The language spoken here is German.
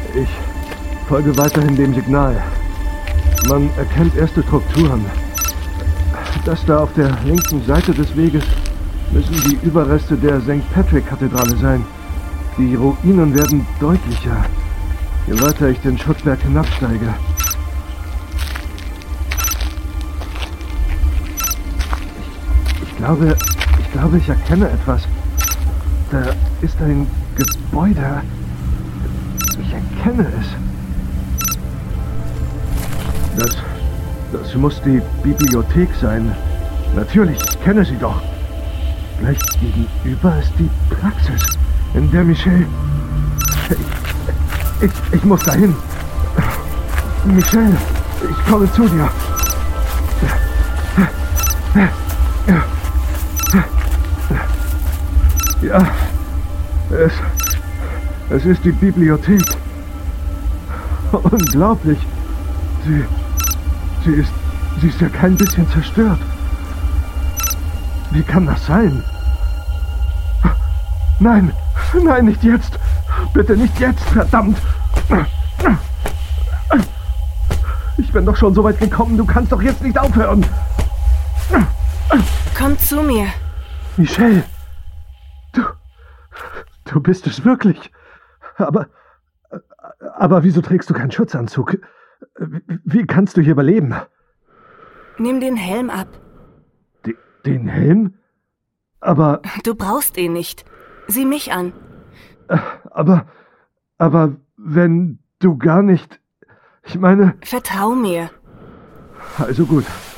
Ich folge weiterhin dem Signal. Man erkennt erste Strukturen. Das da auf der linken Seite des Weges müssen die Überreste der St. Patrick-Kathedrale sein. Die Ruinen werden deutlicher, je weiter ich den Schuttberg hinabsteige. Ich glaube, ich erkenne etwas. Da ist ein Gebäude. Ich erkenne es. Das muss die Bibliothek sein. Natürlich, ich kenne sie doch. Gleich gegenüber ist die Praxis, in der Michelle... Ich muss dahin. Michelle, ich komme zu dir. Ja, es ist die Bibliothek. Unglaublich. Sie ist ja kein bisschen zerstört. Wie kann das sein? Nein, nicht jetzt. Bitte nicht jetzt, verdammt. Ich bin doch schon so weit gekommen. Du kannst doch jetzt nicht aufhören. Komm zu mir. Michelle, du bist es wirklich. Aber wieso trägst du keinen Schutzanzug? Wie kannst du hier überleben? Nimm den Helm ab. Den Helm? Aber... Du brauchst ihn nicht. Sieh mich an. Aber wenn du gar nicht... Ich meine... Vertrau mir. Also gut.